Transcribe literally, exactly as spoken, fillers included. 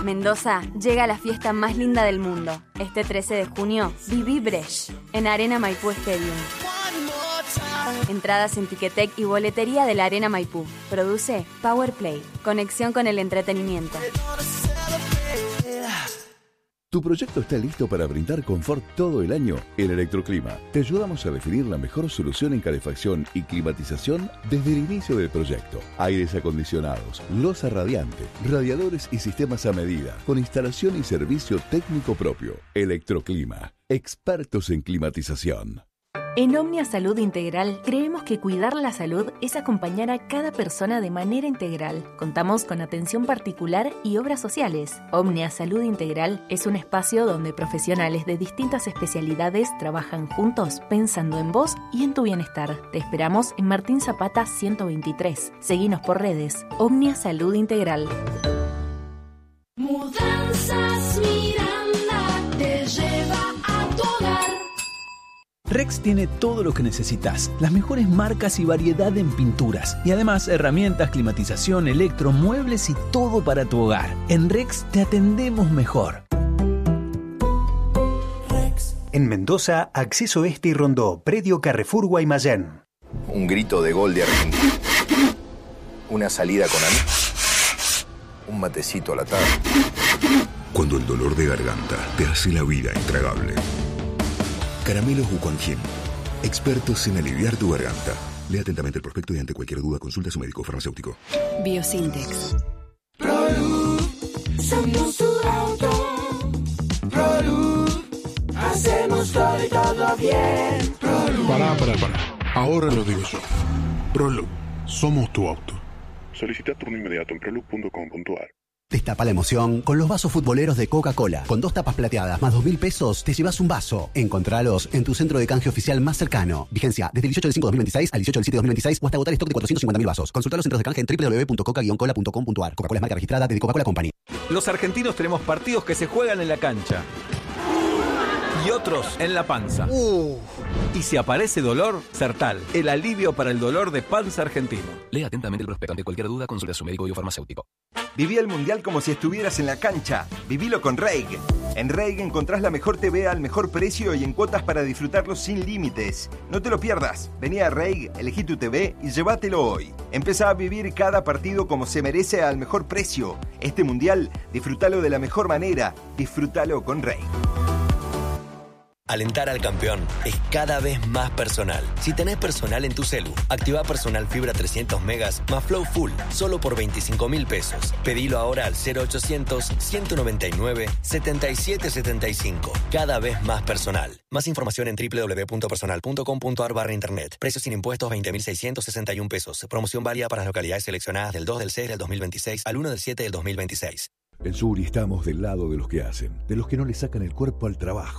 Mendoza llega la fiesta más linda del mundo. Este trece de junio, viví Brecht, en Arena Maipú Stadium. Entradas en Ticketek y boletería de la Arena Maipú. Produce Powerplay. Conexión con el entretenimiento. ¿Tu proyecto está listo para brindar confort todo el año? En Electroclima te ayudamos a definir la mejor solución en calefacción y climatización desde el inicio del proyecto. Aires acondicionados, losa radiante, radiadores y sistemas a medida, con instalación y servicio técnico propio. Electroclima, expertos en climatización. En Omnia Salud Integral creemos que cuidar la salud es acompañar a cada persona de manera integral. Contamos con atención particular y obras sociales. Omnia Salud Integral es un espacio donde profesionales de distintas especialidades trabajan juntos pensando en vos y en tu bienestar. Te esperamos en Martín Zapata ciento veintitrés. Seguinos por redes. Omnia Salud Integral. Mudanzas Miranda te lleva a tu hogar. Rex tiene todo lo que necesitas, las mejores marcas y variedad en pinturas, y además herramientas, climatización, electro, muebles y todo para tu hogar. En Rex te atendemos mejor. Rex. En Mendoza, Acceso Este y Rondó, Predio Carrefour Guaymallén. Un grito de gol de Argentina. Una salida con amigos. Un matecito a la tarde. Cuando el dolor de garganta te hace la vida intragable. Caramelos Wuquanjin, expertos en aliviar tu garganta. Lea atentamente el prospecto y ante cualquier duda consulta a su médico farmacéutico. Biosintex. ProLuz, somos tu auto. ProLuz, hacemos todo y todo bien. ProLuz. Pará, pará, pará. Ahora lo digo yo. ProLuz, somos tu auto. Solicita turno inmediato en proluz punto com punto a r. Destapa la emoción con los vasos futboleros de Coca-Cola. Con dos tapas plateadas más dos mil pesos, te llevas un vaso. Encontralos en tu centro de canje oficial más cercano. Vigencia desde el dieciocho del cinco de dos mil veintiséis al dieciocho del siete de dos mil veintiséis o hasta agotar stock de cuatrocientos cincuenta mil vasos. Consulta los centros de canje en doble u doble u doble u punto coca guion cola punto com punto a r. Coca-Cola es marca registrada de Coca-Cola Company. Los argentinos tenemos partidos que se juegan en la cancha y otros en la panza. Uh. Y si aparece dolor, Sertal, el alivio para el dolor de panza argentino. Lea atentamente el prospecto. Ante cualquier duda, consulta a su médico biofarmacéutico. Viví el Mundial como si estuvieras en la cancha. Vivilo con Reig. En Reig encontrás la mejor T V al mejor precio y en cuotas para disfrutarlo sin límites. No te lo pierdas. Vení a Reig, elegí tu T V y llévatelo hoy. Empezá a vivir cada partido como se merece al mejor precio. Este Mundial, disfrútalo de la mejor manera. Disfrútalo con Reig. Alentar al campeón es cada vez más personal. Si tenés personal en tu celu, activa Personal Fibra trescientos megas más Flow Full, solo por veinticinco mil pesos. Pedilo ahora al cero ochocientos, ciento noventa y nueve, setenta y siete setenta y cinco. Cada vez más personal. Más información en doble u doble u doble u punto personal punto com punto a r barra internet. Precios sin impuestos veinte mil seiscientos sesenta y un pesos. Promoción válida para las localidades seleccionadas del dos del seis del dos mil veintiséis al uno del siete del dos mil veintiséis. En Suri estamos del lado de los que hacen, de los que no le sacan el cuerpo al trabajo.